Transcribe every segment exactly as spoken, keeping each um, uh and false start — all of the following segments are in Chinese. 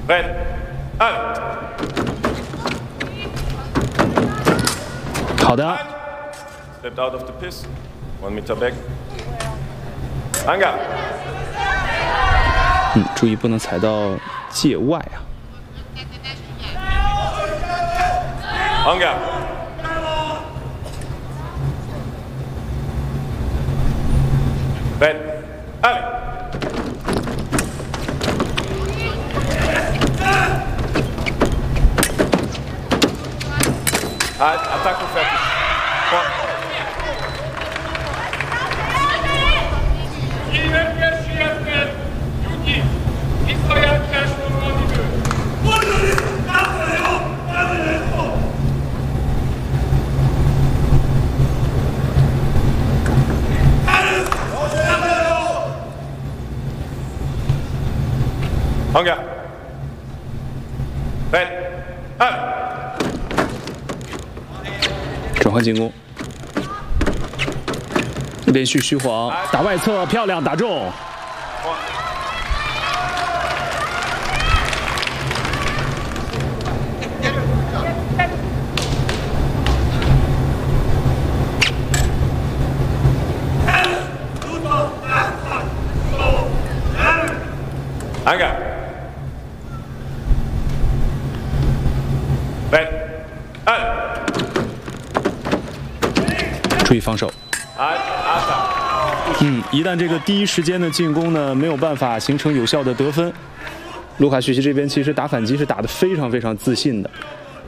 Red. Allez. 好的。 Stepped out of the piss. One meter back. Anga. 嗯，注意不能踩到界外啊。 Anga. Red. Allez. Halt, Attacke fertig. Vor. Hunger. Red. Allez. 转换进攻，连续虚晃，打外侧，漂亮，打中。 Anga. Red. Allez. 注意防守。嗯，一旦这个第一时间的进攻呢没有办法形成有效的得分，卢卡许奇这边其实打反击是打得非常非常自信的。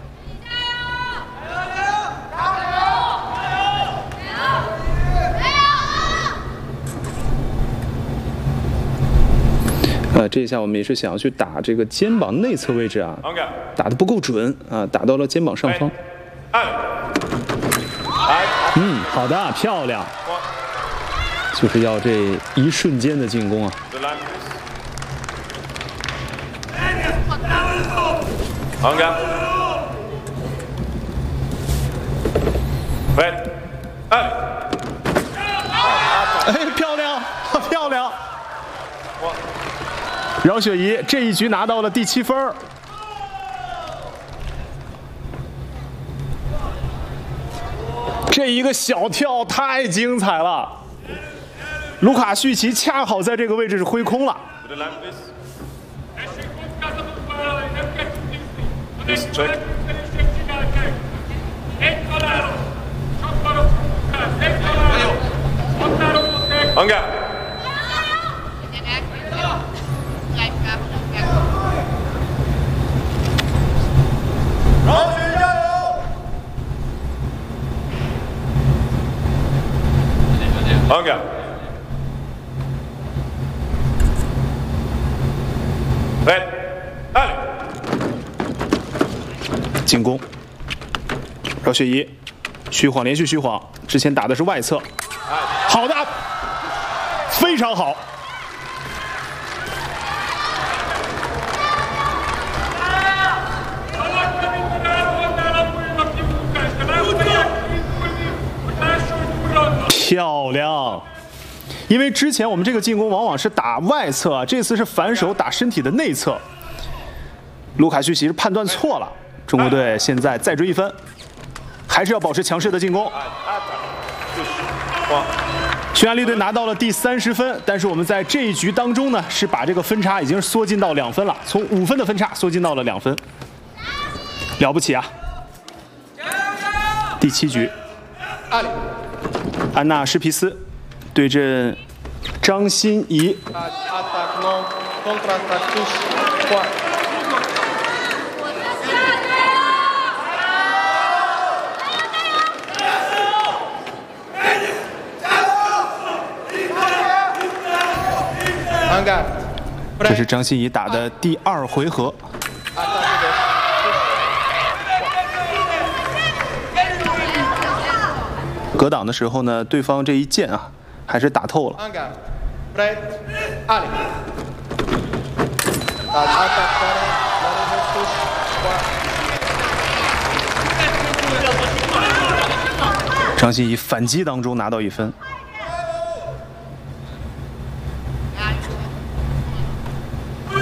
呃，这一下我们也是想要去打这个肩膀内侧位置啊，打得不够准啊，打到了肩膀上方。嗯，好的，漂亮，就是要这一瞬间的进攻啊。 Anga. Red. Allez. 哎，漂亮，漂亮！饶雪怡这一局拿到了第七分。这一个小跳太精彩了，卢卡许奇恰好在这个位置是挥空了。 Anga. Anga. Red. Allez. 进攻，饶雪怡，虚晃连续虚晃，之前打的是外侧，好的，非常好。漂亮，因为之前我们这个进攻往往是打外侧啊，这次是反手打身体的内侧。卢卡许奇是判断错了，中国队现在再追一分，还是要保持强势的进攻。匈牙利队拿到了第三十分，但是我们在这一局当中呢，是把这个分差已经缩进到两分了，从五分的分差缩进到了两分，了不起啊！第七局。安娜施皮斯对阵张欣怡。这是张欣怡打的第二回合。格挡的时候呢，对方这一剑啊，还是打透了。张欣怡反击当中拿到一分。